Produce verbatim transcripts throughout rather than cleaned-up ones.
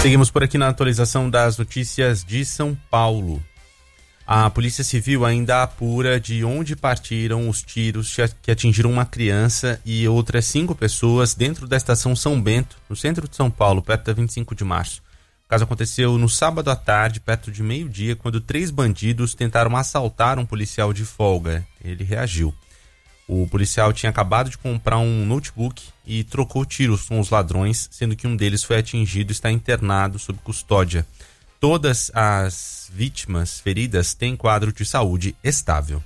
Seguimos por aqui na atualização das notícias de São Paulo. A Polícia Civil ainda apura de onde partiram os tiros que atingiram uma criança e outras cinco pessoas dentro da estação São Bento, no centro de São Paulo, perto da vinte e cinco de março. O caso aconteceu no sábado à tarde, perto de meio-dia, quando três bandidos tentaram assaltar um policial de folga. Ele reagiu. O policial tinha acabado de comprar um notebook e trocou tiros com os ladrões, sendo que um deles foi atingido e está internado sob custódia. Todas as vítimas feridas têm quadro de saúde estável.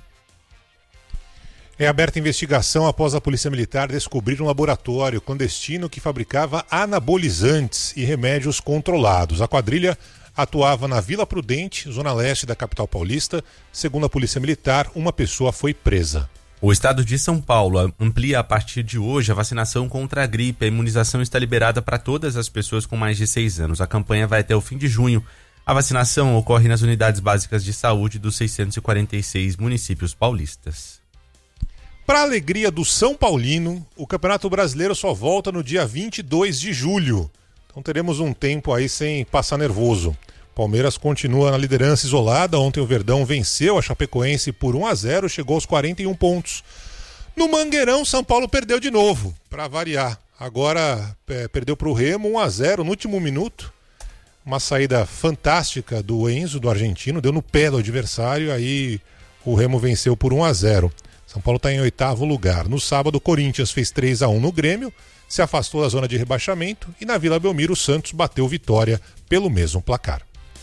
É aberta investigação após a Polícia Militar descobrir um laboratório clandestino que fabricava anabolizantes e remédios controlados. A quadrilha atuava na Vila Prudente, zona leste da capital paulista. Segundo a Polícia Militar, uma pessoa foi presa. O estado de São Paulo amplia a partir de hoje a vacinação contra a gripe. A imunização está liberada para todas as pessoas com mais de seis anos. A campanha vai até o fim de junho. A vacinação ocorre nas unidades básicas de saúde dos seiscentos e quarenta e seis municípios paulistas. Para a alegria do São Paulino, o Campeonato Brasileiro só volta no dia vinte e dois de julho. Então teremos um tempo aí sem passar nervoso. Palmeiras continua na liderança isolada. Ontem o Verdão venceu a Chapecoense por um a zero, chegou aos quarenta e um pontos. No Mangueirão, São Paulo perdeu de novo, para variar. Agora é, perdeu para o Remo um a zero no último minuto. Uma saída fantástica do Enzo, do argentino, deu no pé do adversário, aí o Remo venceu por um a zero. São Paulo está em oitavo lugar. No sábado, o Corinthians fez três a um no Grêmio, se afastou da zona de rebaixamento e na Vila Belmiro o Santos bateu Vitória pelo mesmo placar.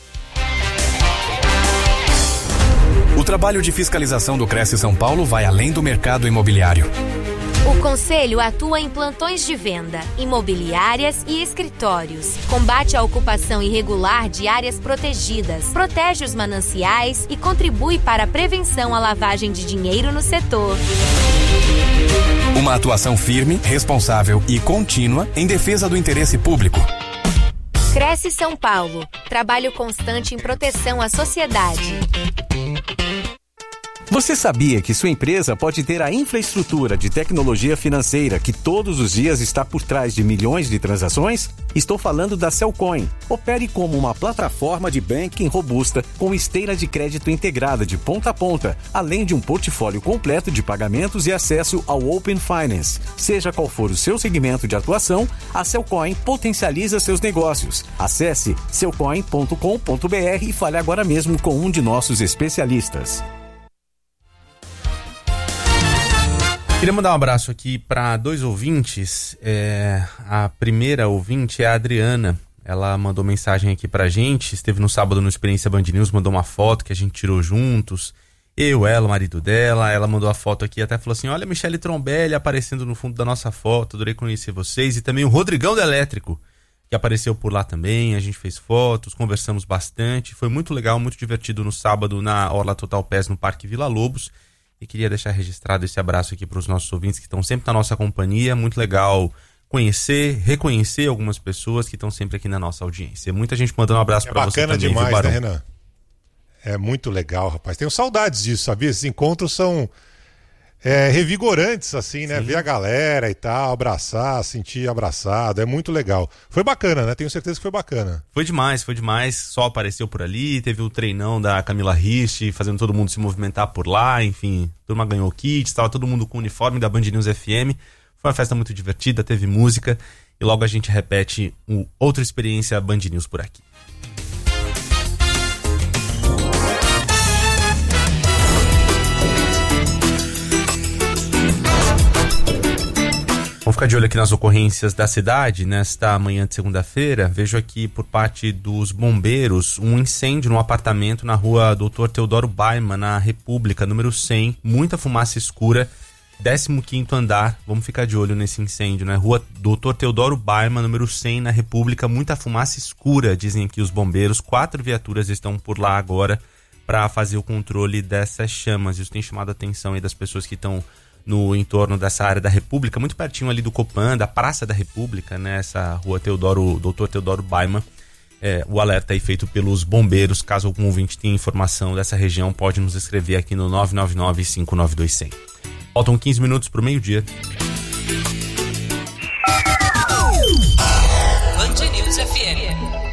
O trabalho de fiscalização do Cresce São Paulo vai além do mercado imobiliário. O Conselho atua em plantões de venda, imobiliárias e escritórios. Combate a ocupação irregular de áreas protegidas, protege os mananciais e contribui para a prevenção à lavagem de dinheiro no setor. Uma atuação firme, responsável e contínua em defesa do interesse público. Cresce São Paulo. Trabalho constante em proteção à sociedade. Você sabia que sua empresa pode ter a infraestrutura de tecnologia financeira que todos os dias está por trás de milhões de transações? Estou falando da Cellcoin. Opere como uma plataforma de banking robusta com esteira de crédito integrada de ponta a ponta, além de um portfólio completo de pagamentos e acesso ao Open Finance. Seja qual for o seu segmento de atuação, a Cellcoin potencializa seus negócios. Acesse cellcoin ponto com ponto b r e fale agora mesmo com um de nossos especialistas. Queria mandar um abraço aqui para dois ouvintes. É, a primeira ouvinte é a Adriana. Ela mandou mensagem aqui pra gente. Esteve no sábado no Experiência Band News, mandou uma foto que a gente tirou juntos. Eu, ela, o marido dela. Ela mandou a foto aqui, até falou assim: olha, Michele Trombelli aparecendo no fundo da nossa foto. Adorei conhecer vocês. E também o Rodrigão do Elétrico, que apareceu por lá também. A gente fez fotos, conversamos bastante. Foi muito legal, muito divertido no sábado na Orla Total Pés, no Parque Vila Lobos. E queria deixar registrado esse abraço aqui para os nossos ouvintes que estão sempre na nossa companhia. Muito legal conhecer, reconhecer algumas pessoas que estão sempre aqui na nossa audiência. Muita gente mandando um abraço para você também, demais, viu, Barão? né, Renan? É muito legal, rapaz. Tenho saudades disso, sabia? Esses encontros são é, revigorantes, assim, né? Sim. Ver a galera e tal, abraçar, sentir abraçado. É muito legal. Foi bacana, né? Tenho certeza que foi bacana. Foi demais, foi demais. Só apareceu por ali. Teve o treinão da Camila Rich, fazendo todo mundo se movimentar por lá. Enfim, a turma ganhou kit, estava todo mundo com o uniforme da Band News F M. Foi uma festa muito divertida, teve música. E logo a gente repete um, outra experiência Band News por aqui. Vamos ficar de olho aqui nas ocorrências da cidade nesta manhã de segunda-feira. Vejo aqui por parte dos bombeiros um incêndio num apartamento na rua doutor Teodoro Baiman, na República, número cem. Muita fumaça escura, décimo quinto andar. Vamos ficar de olho nesse incêndio, né? Rua doutor Teodoro Baiman, número cem, na República. Muita fumaça escura, dizem aqui os bombeiros. Quatro viaturas estão por lá agora para fazer o controle dessas chamas. Isso tem chamado a atenção aí das pessoas que estão no entorno dessa área da República, muito pertinho ali do Copan, da Praça da República, né? Essa rua Teodoro, doutor Teodoro Baiman. É, o alerta aí feito pelos bombeiros. Caso algum ouvinte tenha informação dessa região, pode nos escrever aqui no nove nove nove, cinco nove dois, zero zero. Faltam quinze minutos para o meio-dia. Band News F M.